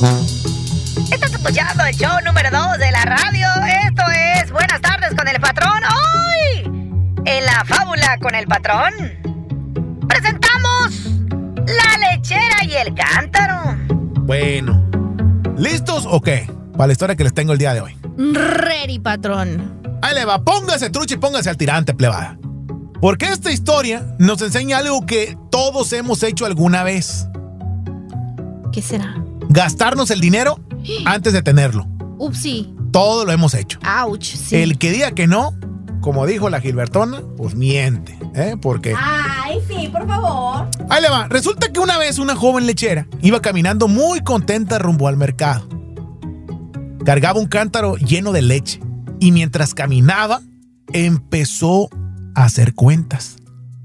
Estás escuchando el show número 2 de la radio. Esto es Buenas tardes con el patrón. Hoy, en la fábula con el patrón, presentamos la lechera y el cántaro. Bueno, ¿listos o qué? Para la historia que les tengo el día de hoy. Ready, patrón. Ahí le va, póngase trucha y póngase al tirante, plebada. Porque esta historia nos enseña algo que todos hemos hecho alguna vez. ¿Qué será? Gastarnos el dinero antes de tenerlo. Upsi. Todo lo hemos hecho. Ouch, sí. El que diga que no, como dijo la Gilbertona, pues miente, Porque... Ay, sí, por favor. Ahí le va. Resulta que una vez una joven lechera iba caminando muy contenta rumbo al mercado. Cargaba un cántaro lleno de leche y mientras caminaba empezó a hacer cuentas.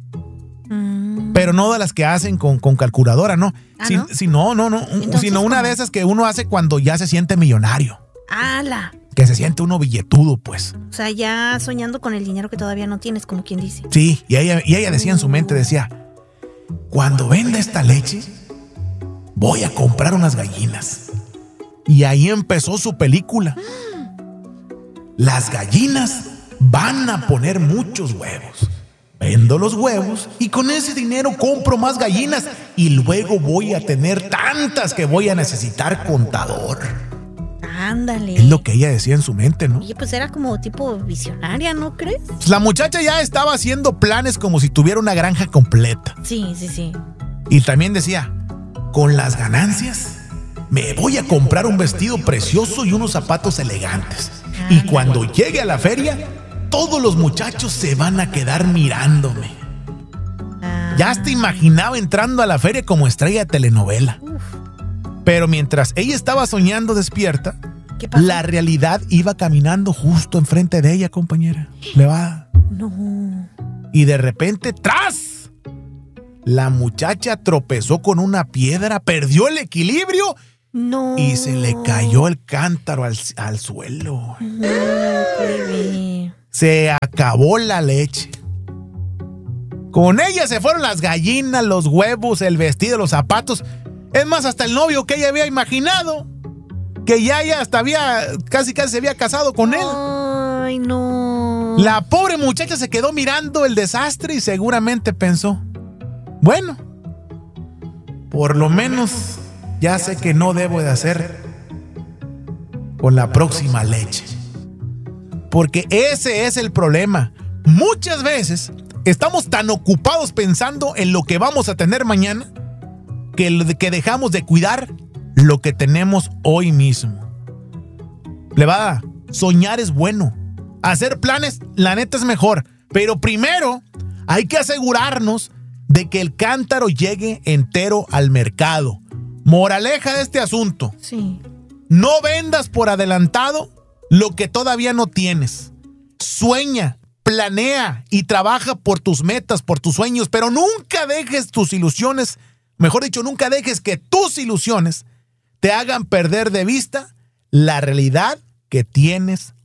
Pero no de las que hacen con calculadora, ¿no? ¿No? Sino una de esas que uno hace cuando ya se siente millonario. ¡Hala! Que se siente uno billetudo, pues. O sea, ya soñando con el dinero que todavía no tienes, como quien dice. Sí, y ella decía en su mente, decía, cuando venda esta leche, voy a comprar unas gallinas. Y ahí empezó su película. Las gallinas van a poner muchos huevos. Vendo los huevos y con ese dinero compro más gallinas y luego voy a tener tantas que voy a necesitar contador. Ándale. Es lo que ella decía en su mente, ¿no? Oye, pues era como tipo visionaria, ¿no crees? Pues la muchacha ya estaba haciendo planes como si tuviera una granja completa. Sí. Y también decía, con las ganancias me voy a comprar un vestido precioso y unos zapatos elegantes. Y cuando llegue a la feria, todos los muchachos se van a quedar mirándome. Ya hasta imaginaba entrando a la feria como estrella de telenovela. Pero mientras ella estaba soñando despierta, ¿qué pasó? la realidad iba caminando justo enfrente de ella, compañera. Le va. No. Y de repente, ¡tras! La muchacha tropezó con una piedra, perdió el equilibrio No. y se le cayó el cántaro al suelo. No, bebé. Se acabó la leche. Con ella se fueron las gallinas, los huevos, el vestido, los zapatos. Es más, hasta el novio que ella había imaginado. Que ya hasta casi se había casado con él. Ay, no. La pobre muchacha se quedó mirando el desastre y seguramente pensó, bueno, por lo menos ya sé que no debo de hacer con la próxima leche. Porque ese es el problema. Muchas veces estamos tan ocupados pensando en lo que vamos a tener mañana que dejamos de cuidar lo que tenemos hoy mismo. Plebada, soñar es bueno. Hacer planes, la neta es mejor. Pero primero hay que asegurarnos de que el cántaro llegue entero al mercado. Moraleja de este asunto. Sí. No vendas por adelantado lo que todavía no tienes. Sueña, planea y trabaja por tus metas, por tus sueños, pero nunca dejes tus ilusiones, mejor dicho, nunca dejes que tus ilusiones te hagan perder de vista la realidad que tienes